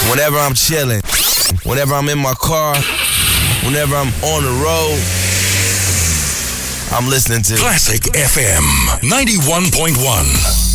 Whenever I'm chilling, whenever I'm in my car, whenever I'm on the road, I'm listening to Classic FM 91.1.